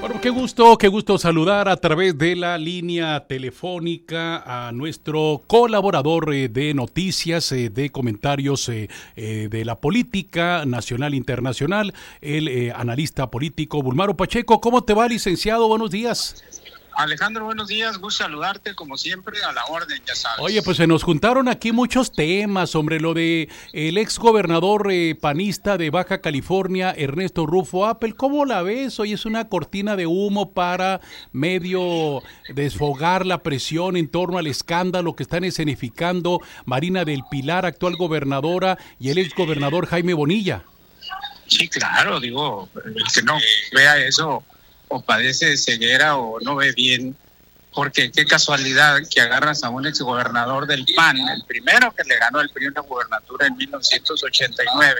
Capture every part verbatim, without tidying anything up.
Bueno, qué gusto, qué gusto saludar a través de la línea telefónica a nuestro colaborador eh, de noticias, eh, de comentarios eh, eh, de la política nacional e internacional, el eh, analista político Bulmaro Pacheco. ¿Cómo te va, licenciado? Buenos días. Alejandro, buenos días, gusto saludarte como siempre, a la orden, ya sabes. Oye, pues se nos juntaron aquí muchos temas, hombre, lo de el ex gobernador eh, panista de Baja California, Ernesto Rufo Appel. ¿Cómo la ves? Hoy es una cortina de humo para medio desfogar la presión en torno al escándalo que están escenificando Marina del Pilar, actual gobernadora, y el ex gobernador Jaime Bonilla. Sí, claro, digo, el que no vea eso o padece de ceguera o no ve bien, porque qué casualidad que agarras a un exgobernador del P A N, el primero que le ganó el P R I una gubernatura en mil novecientos ochenta y nueve,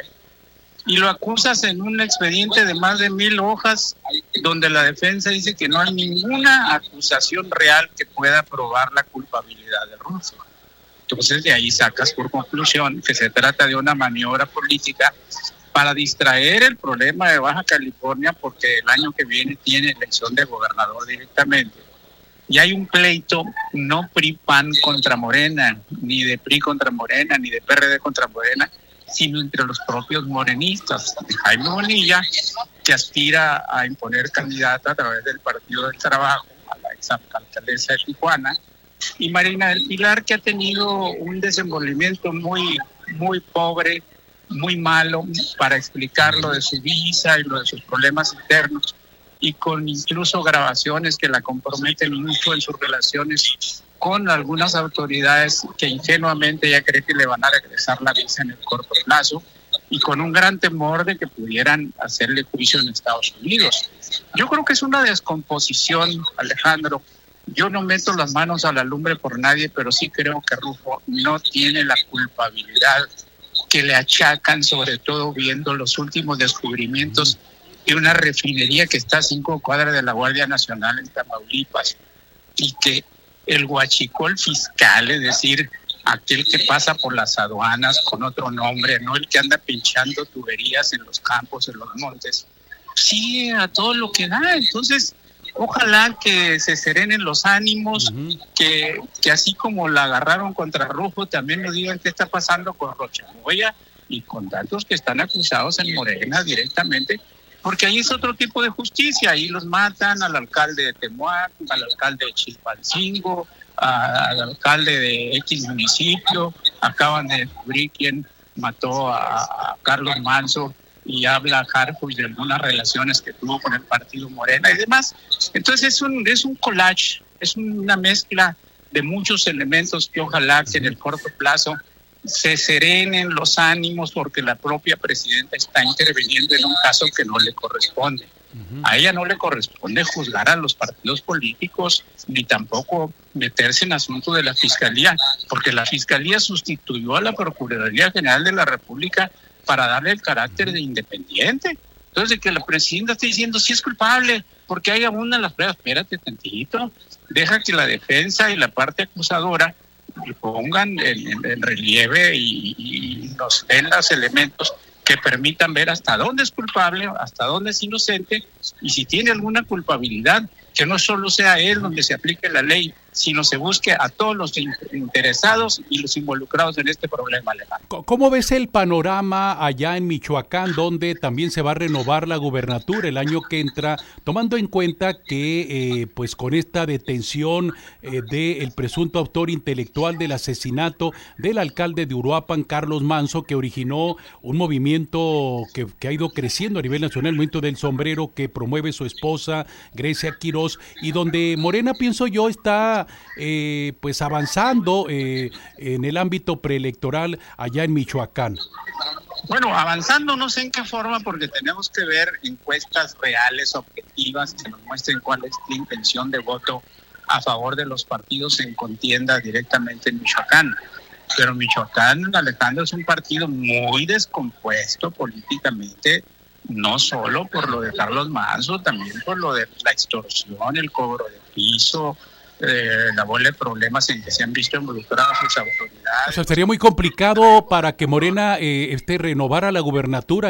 y lo acusas en un expediente de más de mil hojas, donde la defensa dice que no hay ninguna acusación real que pueda probar la culpabilidad de Rufo. Entonces de ahí sacas por conclusión que se trata de una maniobra política para distraer el problema de Baja California, porque el año que viene tiene elección de gobernador directamente. Y hay un pleito no P R I-P A N contra Morena, ni de P R I contra Morena, ni de P R D contra Morena, sino entre los propios morenistas. Jaime Bonilla, que aspira a imponer candidata a través del Partido del Trabajo a la exalcaldesa de Tijuana, y Marina del Pilar, que ha tenido un desenvolvimiento muy, muy pobre, muy malo para explicar lo de su visa y lo de sus problemas internos, y con incluso grabaciones que la comprometen mucho en sus relaciones con algunas autoridades que ingenuamente ya cree que le van a regresar la visa en el corto plazo, y con un gran temor de que pudieran hacerle juicio en Estados Unidos. Yo creo que es una descomposición, Alejandro. Yo no meto las manos a la lumbre por nadie, pero sí creo que Rufo no tiene la culpabilidad que le achacan, sobre todo viendo los últimos descubrimientos de una refinería que está a cinco cuadras de la Guardia Nacional en Tamaulipas, y que el huachicol fiscal, es decir, aquel que pasa por las aduanas con otro nombre, no el que anda pinchando tuberías en los campos, en los montes, sigue a todo lo que da. Entonces, ojalá que se serenen los ánimos, uh-huh. que, que así como la agarraron contra Rufo, también nos digan qué está pasando con Rocha Moya y con tantos que están acusados en Morena directamente, porque ahí es otro tipo de justicia. Ahí los matan al alcalde de Temuac, al alcalde de Chilpancingo, a, al alcalde de X municipio. Acaban de descubrir quién mató a, a Carlos Manso, y habla Harfuch de algunas relaciones que tuvo con el partido Morena y demás. Entonces es un, es un collage, es una mezcla de muchos elementos que ojalá que en el corto plazo se serenen los ánimos, porque la propia presidenta está interviniendo en un caso que no le corresponde. Uh-huh. A ella no le corresponde juzgar a los partidos políticos, ni tampoco meterse en asuntos de la Fiscalía, porque la Fiscalía sustituyó a la Procuraduría General de la República para darle el carácter de independiente. Entonces, que la presidenta esté diciendo si sí es culpable, porque hay abundan las pruebas. Espérate tantito, deja que la defensa y la parte acusadora pongan en, en, en relieve y, y nos den los elementos que permitan ver hasta dónde es culpable, hasta dónde es inocente, y si tiene alguna culpabilidad, que no solo sea él donde se aplique la ley, sino se busque a todos los interesados y los involucrados en este problema, Alejandro. ¿Cómo ves el panorama allá en Michoacán, donde también se va a renovar la gubernatura el año que entra, tomando en cuenta que eh, pues con esta detención eh, del presunto autor intelectual del asesinato del alcalde de Uruapan, Carlos Manso, que originó un movimiento que, que ha ido creciendo a nivel nacional, el movimiento del sombrero que promueve su esposa Grecia Quirós, y donde Morena, pienso yo, está Eh, pues avanzando eh, en el ámbito preelectoral allá en Michoacán? Bueno, avanzando no sé en qué forma, porque tenemos que ver encuestas reales, objetivas, que nos muestren cuál es la intención de voto a favor de los partidos en contienda directamente en Michoacán. Pero Michoacán, Alejandro, es un partido muy descompuesto políticamente, no solo por lo de Carlos Manso, también por lo de la extorsión, el cobro de piso, Eh, la bola de problemas en que se han visto involucradas sus autoridades. O sea, sería muy complicado para que Morena eh, este, renovara la gubernatura ahí.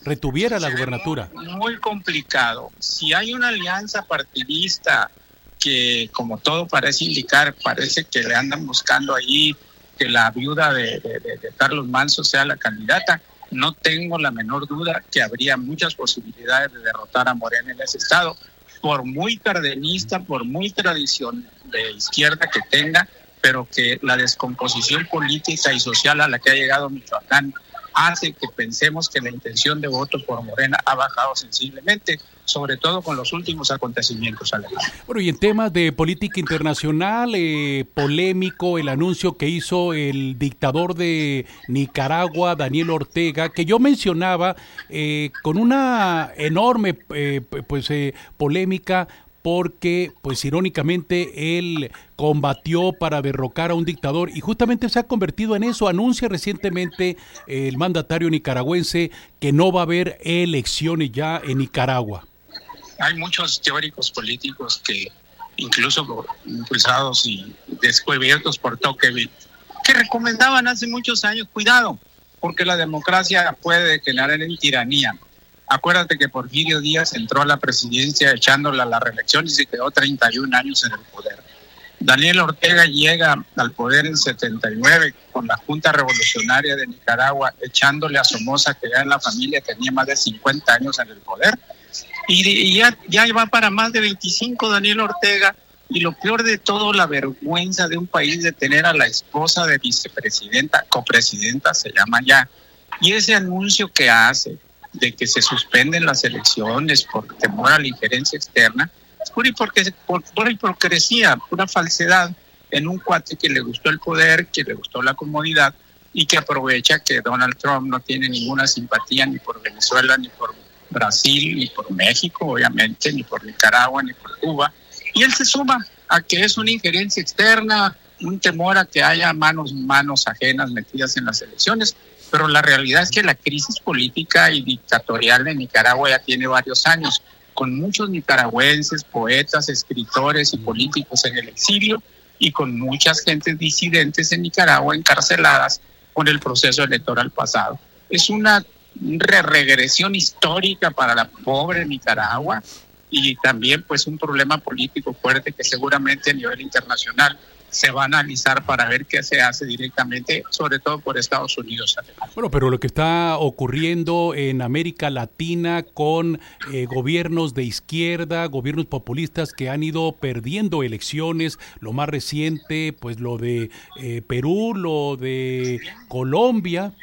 retuviera la gubernatura. Muy, muy complicado. Si hay una alianza partidista que, como todo parece indicar, parece que le andan buscando ahí que la viuda de, de, de, de Carlos Manso sea la candidata, no tengo la menor duda que habría muchas posibilidades de derrotar a Morena en ese estado, por muy cardenista, por muy tradición de izquierda que tenga, pero que la descomposición política y social a la que ha llegado Michoacán hace que pensemos que la intención de voto por Morena ha bajado sensiblemente, sobre todo con los últimos acontecimientos, Alejandro. Bueno, y en temas de política internacional, eh, polémico el anuncio que hizo el dictador de Nicaragua, Daniel Ortega, que yo mencionaba eh, con una enorme eh, pues eh, polémica, porque, pues irónicamente, él combatió para derrocar a un dictador y justamente se ha convertido en eso. Anuncia recientemente eh, el mandatario nicaragüense que no va a haber elecciones ya en Nicaragua. Hay muchos teóricos políticos que, incluso impulsados y descubiertos por Tocqueville, que recomendaban hace muchos años, cuidado, porque la democracia puede degenerar en tiranía. Acuérdate que Porfirio Díaz entró a la presidencia echándola a la reelección y se quedó treinta y un años en el poder. Daniel Ortega llega al poder en setenta y nueve con la Junta Revolucionaria de Nicaragua echándole a Somoza, que ya en la familia tenía más de cincuenta años en el poder. Y, y ya, ya va para más de veinticinco Daniel Ortega. Y lo peor de todo, la vergüenza de un país de tener a la esposa de vicepresidenta, copresidenta se llama ya. Y ese anuncio que hace de que se suspenden las elecciones por temor a la injerencia externa, es pura, por, pura hipocresía, pura falsedad en un cuate que le gustó el poder, que le gustó la comodidad y que aprovecha que Donald Trump no tiene ninguna simpatía ni por Venezuela, ni por Brasil, ni por México, obviamente, ni por Nicaragua, ni por Cuba. Y él se suma a que es una injerencia externa, un temor a que haya manos, manos ajenas metidas en las elecciones. Pero la realidad es que la crisis política y dictatorial de Nicaragua ya tiene varios años, con muchos nicaragüenses, poetas, escritores y políticos en el exilio y con muchas gentes disidentes en Nicaragua encarceladas por el proceso electoral pasado. Es una re- regresión histórica para la pobre Nicaragua y también pues un problema político fuerte que seguramente a nivel internacional se va a analizar para ver qué se hace directamente, sobre todo por Estados Unidos. Bueno, pero lo que está ocurriendo en América Latina con eh, gobiernos de izquierda, gobiernos populistas que han ido perdiendo elecciones, lo más reciente, pues lo de eh, Perú, lo de Colombia.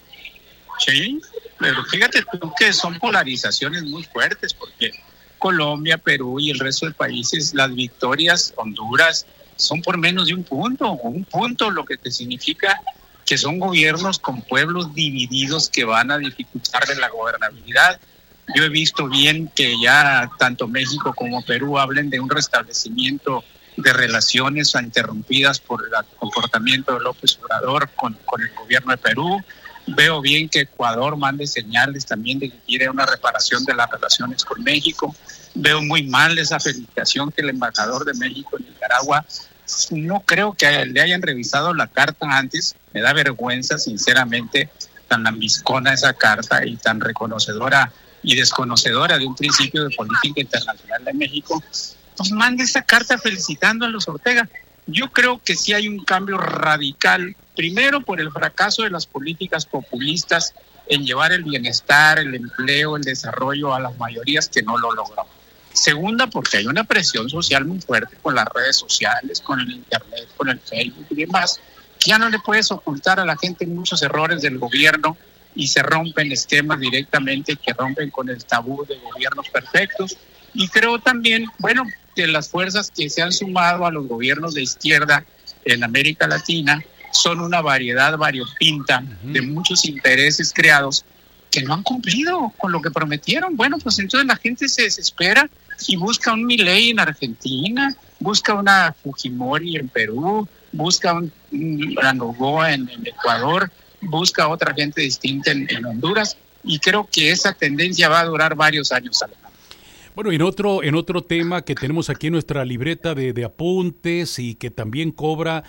Sí, pero fíjate tú que son polarizaciones muy fuertes, porque Colombia, Perú y el resto de países, las victorias, Honduras, son por menos de un punto, o un punto, lo que te significa que son gobiernos con pueblos divididos que van a dificultarle la gobernabilidad. Yo he visto bien que ya tanto México como Perú hablen de un restablecimiento de relaciones interrumpidas por el comportamiento de López Obrador con, con el gobierno de Perú. Veo bien que Ecuador mande señales también de que quiere una reparación de las relaciones con México. Veo muy mal esa felicitación que el embajador de México en Nicaragua, no creo que le hayan revisado la carta antes. Me da vergüenza, sinceramente, tan lambiscona esa carta y tan reconocedora y desconocedora de un principio de política internacional de México. Pues mande esa carta felicitando a los Ortega. Yo creo que sí hay un cambio radical, primero por el fracaso de las políticas populistas en llevar el bienestar, el empleo, el desarrollo a las mayorías que no lo logró. Segunda, porque hay una presión social muy fuerte con las redes sociales, con el internet, con el Facebook y demás, que ya no le puedes ocultar a la gente muchos errores del gobierno y se rompen esquemas directamente que rompen con el tabú de gobiernos perfectos. Y creo también, bueno, que las fuerzas que se han sumado a los gobiernos de izquierda en América Latina son una variedad variopinta uh-huh. de muchos intereses creados que no han cumplido con lo que prometieron. Bueno, pues entonces la gente se desespera y busca un Milei en Argentina, busca una Fujimori en Perú, busca un, un Noboa en, en Ecuador, busca otra gente distinta en, en Honduras, y creo que esa tendencia va a durar varios años, Alejandro. Bueno, en otro, en otro tema que tenemos aquí en nuestra libreta de, de apuntes y que también cobra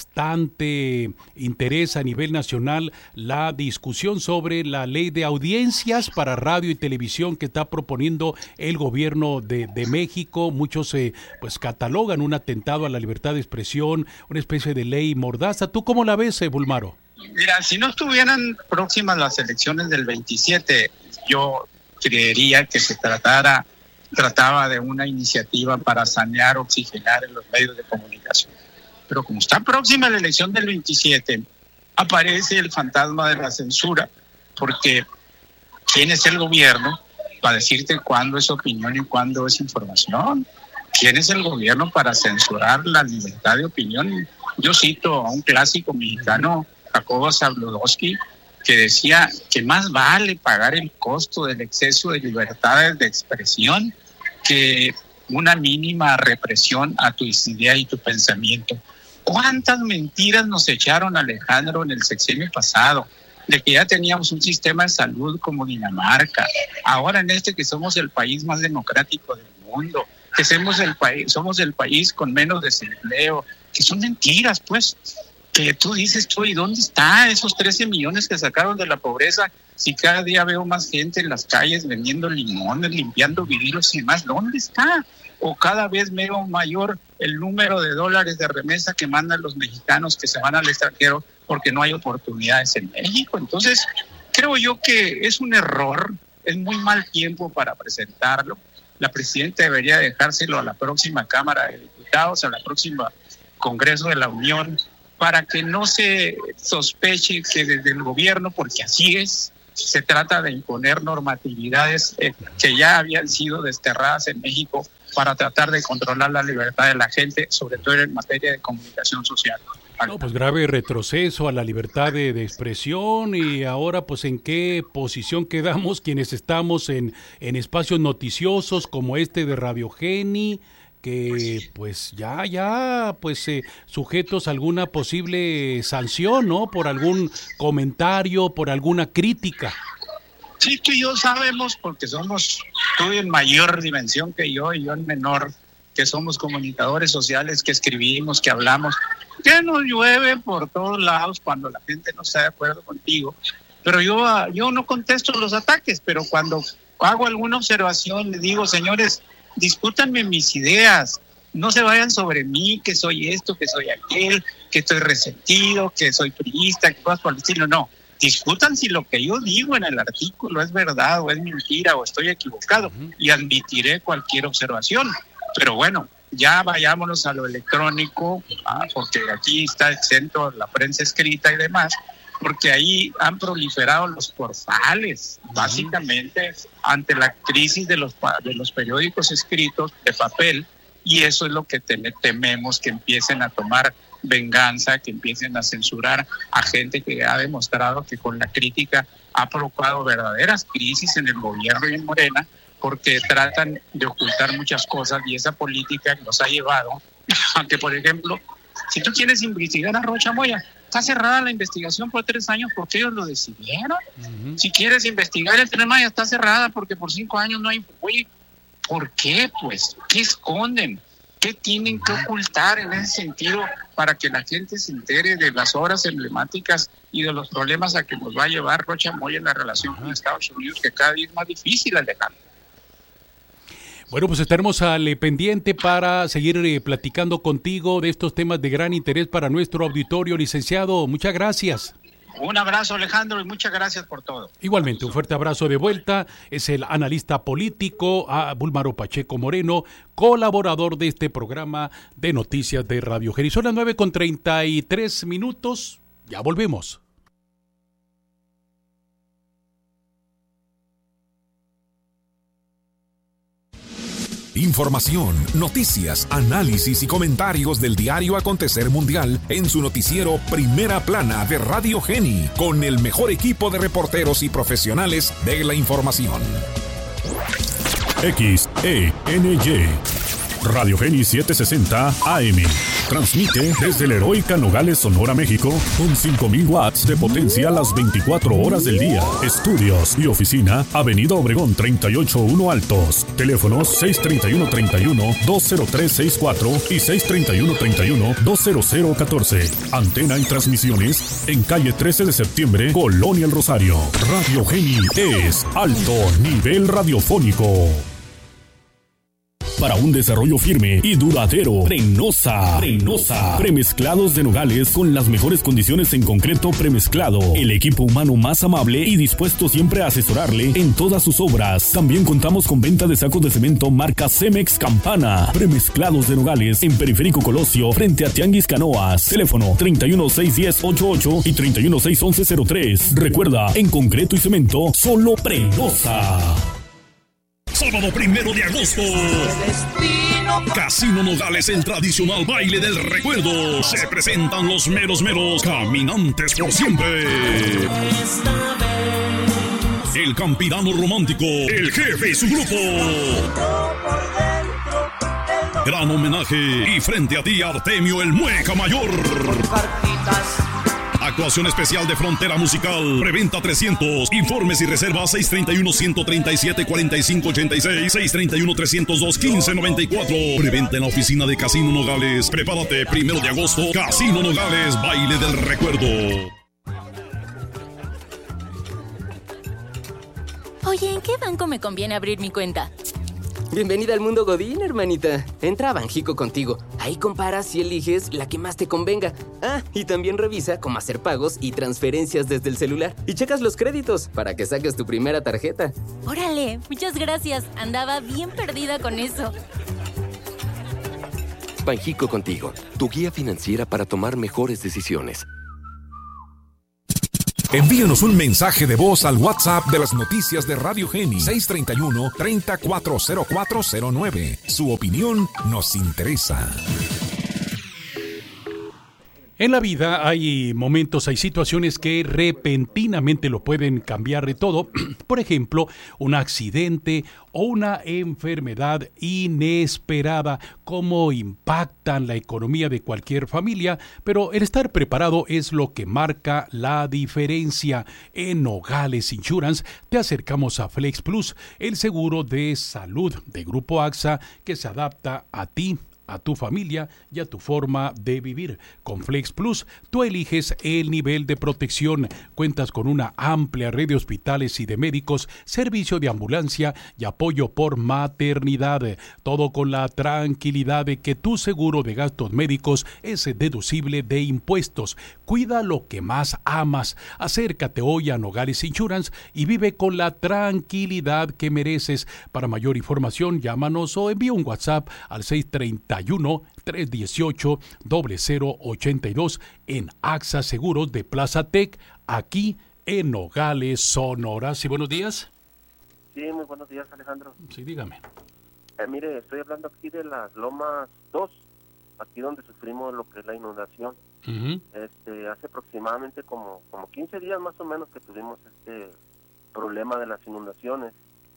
bastante interés a nivel nacional, la discusión sobre la ley de audiencias para radio y televisión que está proponiendo el gobierno de, de México. Muchos eh, pues catalogan un atentado a la libertad de expresión, una especie de ley mordaza. ¿Tú cómo la ves, eh, Bulmaro? Mira, si no estuvieran próximas las elecciones del veintisiete, yo creería que se tratara trataba de una iniciativa para sanear, oxigenar en los medios de comunicación. Pero como está próxima la elección del veintisiete, aparece el fantasma de la censura, porque ¿quién es el gobierno para decirte cuándo es opinión y cuándo es información? ¿Quién es el gobierno para censurar la libertad de opinión? Yo cito a un clásico mexicano, Jacobo Zabludovsky, que decía que más vale pagar el costo del exceso de libertades de expresión que una mínima represión a tus ideas y tu pensamiento. ¿Cuántas mentiras nos echaron, Alejandro, en el sexenio pasado? De que ya teníamos un sistema de salud como Dinamarca, ahora en este que somos el país más democrático del mundo, que somos el país, somos el país con menos desempleo, que son mentiras, pues, que tú dices, tú, ¿y dónde están esos trece millones que sacaron de la pobreza? Si cada día veo más gente en las calles vendiendo limones, limpiando vidrios y demás, ¿dónde está? O cada vez veo mayor el número de dólares de remesa que mandan los mexicanos que se van al extranjero porque no hay oportunidades en México. Entonces, creo yo que es un error, es muy mal tiempo para presentarlo. La presidenta debería dejárselo a la próxima Cámara de Diputados, a la próxima Congreso de la Unión, para que no se sospeche que desde el gobierno, porque así es, se trata de imponer normatividades eh, que ya habían sido desterradas en México para tratar de controlar la libertad de la gente, sobre todo en materia de comunicación social. No, pues grave retroceso a la libertad de, de expresión. Y ahora, pues, ¿en qué posición quedamos quienes estamos en, en espacios noticiosos como este de Radio Geni, que pues ya, ya, pues eh, sujetos a alguna posible sanción, ¿no? Por algún comentario, por alguna crítica? Sí, tú y yo sabemos, porque somos, tú en mayor dimensión que yo y yo en menor, que somos comunicadores sociales, que escribimos, que hablamos, que nos llueve por todos lados cuando la gente no está de acuerdo contigo. Pero yo, yo no contesto los ataques, pero cuando hago alguna observación, le digo, señores, discútanme mis ideas, no se vayan sobre mí, que soy esto, que soy aquel, que estoy resentido, que soy priista, que cosas por el estilo. No, discutan si lo que yo digo en el artículo es verdad o es mentira o estoy equivocado, uh-huh. y admitiré cualquier observación. Pero bueno, ya vayámonos a lo electrónico, ah, porque aquí está exento la prensa escrita y demás, porque ahí han proliferado los portales, básicamente ante la crisis de los, de los periódicos escritos de papel, y eso es lo que tememos, que empiecen a tomar venganza, que empiecen a censurar a gente que ha demostrado que con la crítica ha provocado verdaderas crisis en el gobierno y en Morena, porque tratan de ocultar muchas cosas, y esa política nos ha llevado a que, por ejemplo, si tú quieres investigar a Rocha Moya, está cerrada la investigación por tres años porque ellos lo decidieron. Uh-huh. Si quieres investigar el Tren Maya, está cerrada porque por cinco años no hay... Oye, ¿por qué, pues? ¿Qué esconden? ¿Qué tienen que ocultar en ese sentido para que la gente se entere de las obras emblemáticas y de los problemas a que nos va a llevar Rocha Moya en la relación con Estados Unidos, que cada día es más difícil, Alejandro? Bueno, pues estaremos al pendiente para seguir eh, platicando contigo de estos temas de gran interés para nuestro auditorio. Licenciado, muchas gracias. Un abrazo, Alejandro, y muchas gracias por todo. Igualmente, un fuerte abrazo de vuelta. Es el analista político a Bulmaro Pacheco Moreno, colaborador de este programa de noticias de Radio Geni. Son las nueve con treinta y tres minutos. Ya volvemos. Información, noticias, análisis y comentarios del diario acontecer mundial en su noticiero Primera Plana de Radio Geni, con el mejor equipo de reporteros y profesionales de la información. X E N Y Radio Geni setecientos sesenta A M. Transmite desde la heroica Nogales, Sonora, México, con cinco mil watts de potencia a las veinticuatro horas del día. Estudios y oficina, Avenida Obregón treinta y ocho uno Altos. Teléfonos seis treinta y uno treinta y uno dos cero tres sesenta y cuatro y seis treinta y uno treinta y uno dos cero cero catorce. Antena y transmisiones en calle trece de septiembre, Colonia El Rosario. Radio Geni es alto nivel radiofónico. Para un desarrollo firme y duradero, Prenosa, Prenosa, premezclados de nogales con las mejores condiciones en concreto premezclado. El equipo humano más amable y dispuesto siempre a asesorarle en todas sus obras. También contamos con venta de sacos de cemento marca Cemex Campana. Premezclados de nogales en Periférico Colosio, frente a Tianguis Canoas. Teléfono treinta y uno seis diez ochenta y ocho y treinta y uno seis once cero tres. Recuerda, en concreto y cemento, solo Prenosa. Sábado primero de agosto, Casino Nogales, el tradicional baile del recuerdo. Se presentan los meros meros caminantes por siempre. El Campirano Romántico, el Jefe y su grupo. Gran homenaje y frente a ti Artemio el Mueca Mayor. Actuación especial de Frontera Musical. Preventa trescientos. Informes y reservas seis treinta y uno, ciento treinta y siete, cuarenta y cinco ochenta y seis. seis treinta y uno, trescientos dos, quince noventa y cuatro. Preventa en la oficina de Casino Nogales. Prepárate, primero de agosto. Casino Nogales, baile del recuerdo. Oye, ¿en qué banco me conviene abrir mi cuenta? Bienvenida al mundo Godín, hermanita. Entra a Banjico Contigo. Ahí comparas y eliges la que más te convenga. Ah, y también revisa cómo hacer pagos y transferencias desde el celular. Y checas los créditos para que saques tu primera tarjeta. Órale, muchas gracias. Andaba bien perdida con eso. Banjico Contigo, tu guía financiera para tomar mejores decisiones. Envíenos un mensaje de voz al WhatsApp de las noticias de Radio Geni seis treinta y uno, treinta, cuatro cero cuatro cero nueve. Su opinión nos interesa. En la vida hay momentos, hay situaciones que repentinamente lo pueden cambiar de todo. Por ejemplo, un accidente o una enfermedad inesperada, cómo impactan la economía de cualquier familia, pero el estar preparado es lo que marca la diferencia. En Nogales Insurance te acercamos a Flex Plus, el seguro de salud de Grupo A X A que se adapta a ti, a tu familia y a tu forma de vivir. Con Flex Plus, tú eliges el nivel de protección. Cuentas con una amplia red de hospitales y de médicos, servicio de ambulancia y apoyo por maternidad. Todo con la tranquilidad de que tu seguro de gastos médicos es deducible de impuestos. Cuida lo que más amas. Acércate hoy a Nogales Insurance y vive con la tranquilidad que mereces. Para mayor información, llámanos o envía un WhatsApp al seis treinta y uno, tres dieciocho, cero cero ochenta y dos en A X A Seguros de Plaza Tech, aquí en Nogales, Sonora. Sí, buenos días. Sí, muy buenos días, Alejandro. Sí, dígame. Eh, mire, estoy hablando aquí de las Lomas dos, aquí donde sufrimos lo que es la inundación. Uh-huh. Este, hace aproximadamente como, como quince días más o menos que tuvimos este problema de las inundaciones.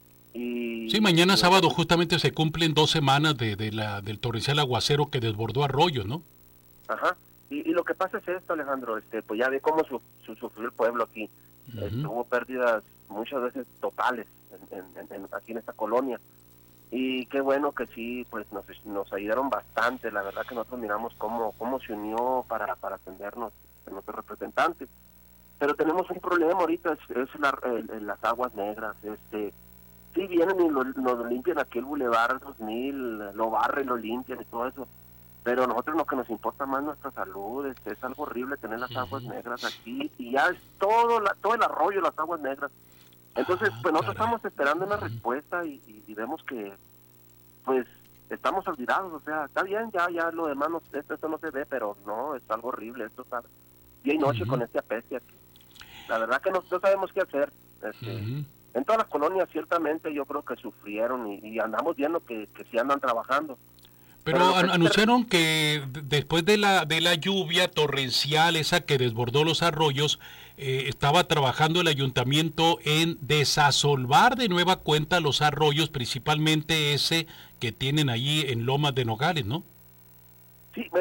Y, sí, mañana y, sábado justamente se cumplen dos semanas de, de la del torrencial aguacero que desbordó Arroyo, ¿no? Ajá, y, y lo que pasa es esto, Alejandro, este pues ya ve cómo su, su, sufrió el pueblo aquí. Uh-huh. Este, hubo pérdidas muchas veces totales en, en, en, aquí en esta colonia. Y qué bueno que sí, pues nos, nos ayudaron bastante. La verdad que nosotros miramos cómo, cómo se unió para, para atendernos nuestros representantes. Pero tenemos un problema ahorita, es, es la, el, las aguas negras, este... Sí, vienen y lo, nos limpian aquí el Boulevard dos mil, lo barren, lo limpian y todo eso. Pero a nosotros lo que nos importa más nuestra salud, este, es algo horrible tener las aguas negras aquí. Y ya es todo la, todo el arroyo, las aguas negras. Entonces, pues nosotros estamos esperando una respuesta y, y, y vemos que, pues, estamos olvidados. O sea, está bien, ya ya lo demás, no, esto, esto no se ve, pero no, es algo horrible. Esto está día y noche uh-huh. con este apeste aquí. La verdad que no, no sabemos qué hacer. Este, uh-huh. En todas las colonias ciertamente yo creo que sufrieron y, y andamos viendo que, que sí andan trabajando. Pero, Pero an- anunciaron que d- después de la de la lluvia torrencial esa que desbordó los arroyos, eh, estaba trabajando el ayuntamiento en desasolvar de nueva cuenta los arroyos, principalmente ese que tienen allí en Lomas de Nogales, ¿no? Sí, bueno,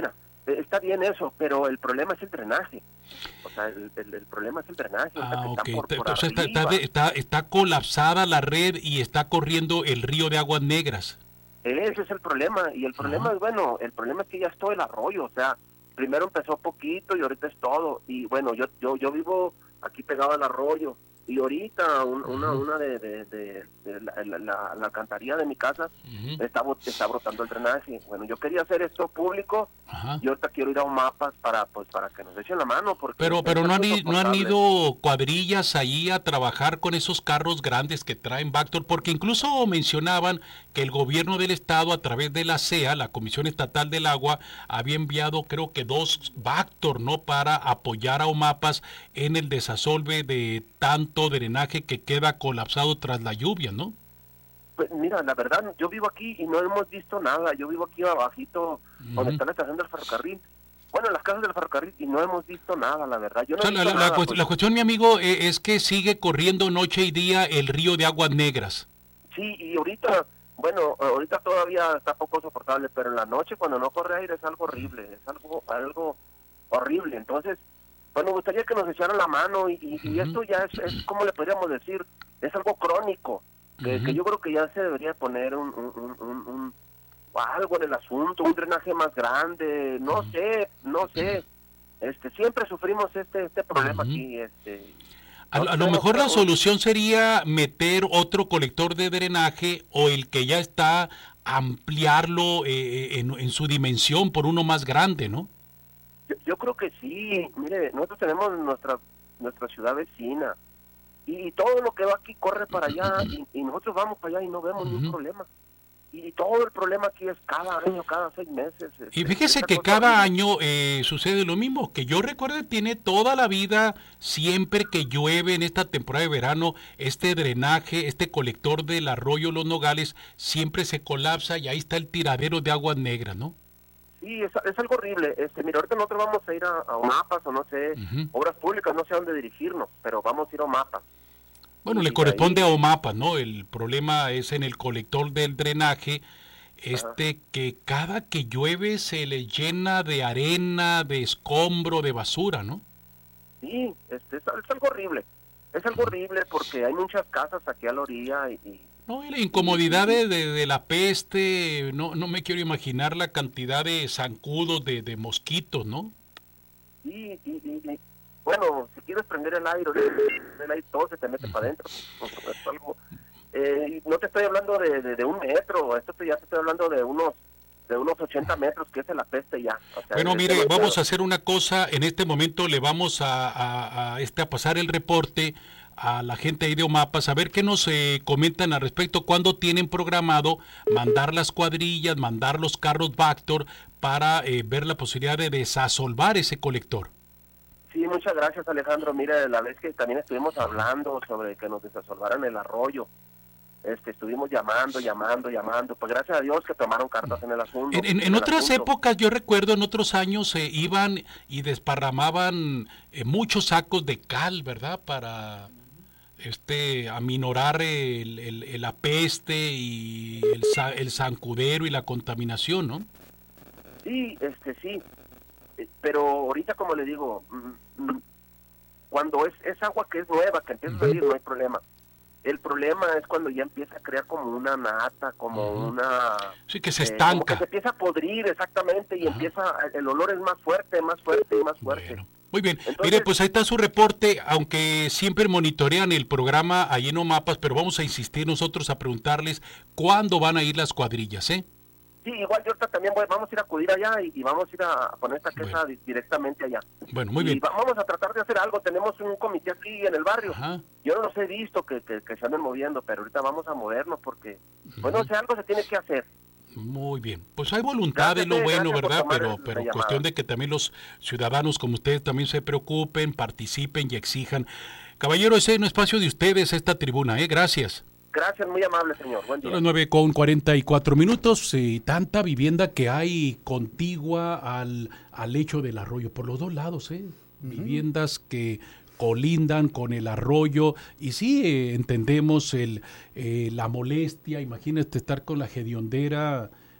está bien eso, pero el problema es el drenaje. O sea, el, el, el problema es el drenaje. Ah, está ok. por, por Entonces está, arriba. está, está, está colapsada la red y está corriendo el río de Aguas Negras. Ese es el problema. Y el problema Ajá. es, bueno, el problema es que ya es todo el arroyo. O sea, primero empezó poquito y ahorita es todo. Y bueno, yo yo yo vivo aquí pegado al arroyo. Y ahorita un, una una de, de, de, de la, la, la, la alcantarilla de mi casa Uh-huh. está, está brotando el drenaje. Bueno, yo quería hacer esto público. Ajá. Y ahorita quiero ir a un mapas para pues para que nos echen la mano. Porque Pero, pero es no han, algo i- no han insoportable. ido cuadrillas ahí a trabajar con esos carros grandes que traen Vactor, porque incluso mencionaban que el gobierno del estado a través de la C E A, la Comisión Estatal del Agua, había enviado creo que dos Vactor, ¿no? Para apoyar a OMAPAS en el desasolve de tanto drenaje que queda colapsado tras la lluvia, ¿no? Pues mira, la verdad, yo vivo aquí y no hemos visto nada. Yo vivo aquí abajito, donde Ujú. está la estación del ferrocarril. Bueno, en las casas del ferrocarril y no hemos visto nada, la verdad. Yo no O sea, he la, visto la- la nada, cuest- pues. la cuestión, mi amigo, eh, es que sigue corriendo noche y día el río de Aguas Negras. Sí, y ahorita, bueno, ahorita todavía está poco soportable, pero en la noche cuando no corre aire es algo horrible, es algo algo horrible. Entonces, bueno, me gustaría que nos echaran la mano y, y, y Ujú. esto ya es, es, ¿cómo le podríamos decir? Es algo crónico, que, Ujú. que yo creo que ya se debería poner un, un, un, un- un- algo en el asunto, un drenaje más grande, no sé, no sé. Este, siempre sufrimos este este problema Ujú. aquí, este. A, no a lo tenemos mejor la un- solución sería meter otro colector de drenaje o el que ya está, ampliarlo eh, en, en su dimensión por uno más grande, ¿no? Yo, yo creo que sí. Mire, nosotros tenemos nuestra nuestra ciudad vecina y, todo lo que va aquí corre para allá y, y nosotros vamos para allá y no vemos Ujú. ningún problema. Y todo el problema aquí es cada año, cada seis meses. Y este, fíjese esta que cosa cada horrible. año eh, sucede lo mismo, que yo recuerdo tiene toda la vida, siempre que llueve en esta temporada de verano, este drenaje, este colector del arroyo Los Nogales, siempre se colapsa y ahí está el tiradero de Aguas Negras, ¿no? Sí, es, es algo horrible. Este, mira, ahorita nosotros vamos a ir a, a OMAPAS o no sé, Ujú. obras públicas, no sé a dónde dirigirnos, pero vamos a ir a OMAPAS. Bueno, Y le de corresponde ahí- a OMAPAS, ¿no? El problema es en el colector del drenaje, este que cada que llueve se le llena de arena, de escombro, de basura, ¿no? Sí, este, es, es algo horrible. Es algo horrible porque hay muchas casas aquí a la orilla y, y No, y la incomodidad de, de, de la peste, no, no me quiero imaginar la cantidad de zancudos, de, de mosquitos, ¿no? Sí, y, y- y, bueno, si quieres prender el aire, el aire todo se te mete para adentro. Es algo, eh, no te estoy hablando de, de, de un metro, esto te, ya te estoy hablando de unos de unos ochenta metros, que es la peste ya. O sea, Bueno, es mire, demasiado. vamos a hacer una cosa, en este momento le vamos a, a, a, este, a pasar el reporte a la gente ahí de OMAPAS, a ver qué nos eh, comentan al respecto, cuándo tienen programado mandar las cuadrillas, mandar los carros Vactor para eh, ver la posibilidad de desasolvar ese colector. Sí, muchas gracias, Alejandro. Mira, la vez que también estuvimos hablando sobre que nos desasolvaran el arroyo, este, estuvimos llamando, llamando, llamando, pues gracias a Dios que tomaron cartas en el asunto. En, en- en el otras asunto. épocas, yo recuerdo, en otros años eh, iban y desparramaban eh, muchos sacos de cal, ¿verdad? Para este aminorar el, el, el- la peste y el, sa- el zancudero y la contaminación, ¿no? Sí, este, sí. Eh, Pero ahorita, como le digo, mm, mm, cuando es, es agua que es nueva, que empieza a salir, no hay problema. El problema es cuando ya empieza a crear como una nata, como Ujú. una... Sí, que se eh, como que estanca. se empieza a podrir, exactamente, y Ajá. empieza, el olor es más fuerte, más fuerte y más fuerte. Bueno, muy bien. Entonces- Mire, pues ahí está su reporte, aunque siempre monitorean el programa ahí en OMAPAS, pero vamos a insistir nosotros a preguntarles cuándo van a ir las cuadrillas, ¿eh? Sí, igual yo ahorita también voy, vamos a ir a acudir allá y, y vamos a ir a poner esta queja Bueno. di- directamente allá. Bueno, muy y bien. va- vamos a tratar de hacer algo, tenemos un comité aquí en el barrio. Ajá. Yo no los he visto que, que, que se anden moviendo, pero ahorita vamos a movernos porque, bueno, o sea, algo se tiene que hacer. Muy bien, pues hay voluntad de Gracias, lo eh, bueno, gracias por ¿verdad? tomar Pero, el- la pero llamada. cuestión de que también los ciudadanos como ustedes también se preocupen, participen y exijan. Caballero, ese es un espacio de ustedes, esta tribuna, ¿eh? Gracias. Gracias, muy amable, señor. Buen Son día. las nueve con cuarenta y cuatro minutos y tanta vivienda que hay contigua al, al lecho del arroyo, por los dos lados, ¿eh? Viviendas que colindan con el arroyo y sí eh, entendemos el eh, la molestia, imagínate estar con la hediondera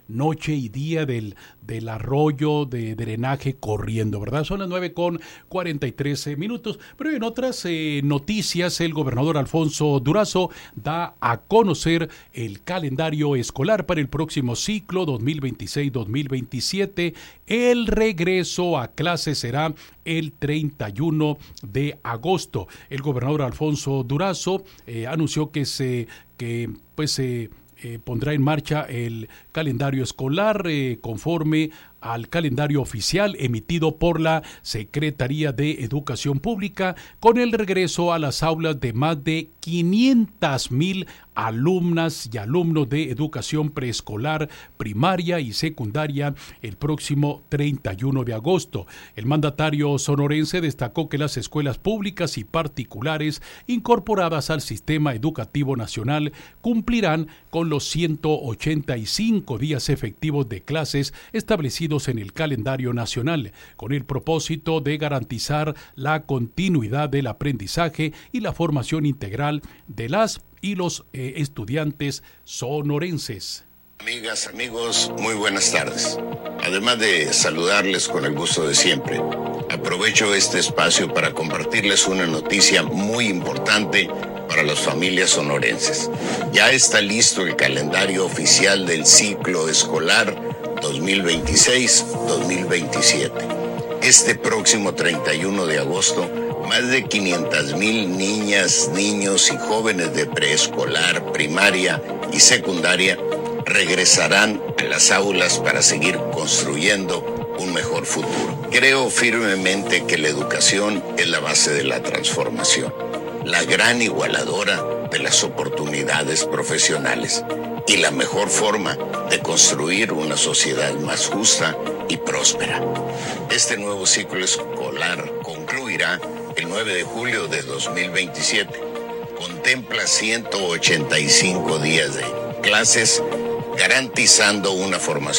noche y día del, del arroyo de drenaje corriendo, ¿verdad? Son las nueve con cuarenta y tres minutos. Pero en otras eh, noticias, el gobernador Alfonso Durazo da a conocer el calendario escolar para el próximo ciclo dos mil veintiséis dos mil veintisiete. El regreso a clases será el treinta y uno de agosto. El gobernador Alfonso Durazo eh, anunció que se que pues se eh, eh, pondrá en marcha el calendario escolar eh, conforme al calendario oficial emitido por la Secretaría de Educación Pública, con el regreso a las aulas de más de quinientas mil alumnas y alumnos de educación preescolar, primaria y secundaria el próximo treinta y uno de agosto. El mandatario sonorense destacó que las escuelas públicas y particulares incorporadas al sistema educativo nacional cumplirán con los ciento ochenta y cinco días efectivos de clases establecidos en el calendario nacional, con el propósito de garantizar la continuidad del aprendizaje y la formación integral de las y los eh, estudiantes sonorenses. Amigas, amigos, muy buenas tardes. Además de saludarles con el gusto de siempre, aprovecho este espacio para compartirles una noticia muy importante para las familias sonorenses. Ya está listo el calendario oficial del ciclo escolar dos mil veintiséis dos mil veintisiete. Este próximo treinta y uno de agosto, más de quinientas mil niñas, niños y jóvenes de preescolar, primaria y secundaria regresarán a las aulas para seguir construyendo un mejor futuro. Creo firmemente que la educación es la base de la transformación, la gran igualadora de las oportunidades profesionales y la mejor forma de construir una sociedad más justa y próspera. Este nuevo ciclo escolar concluirá el nueve de julio de dos mil veintisiete. Contempla ciento ochenta y cinco días de clases, garantizando una formación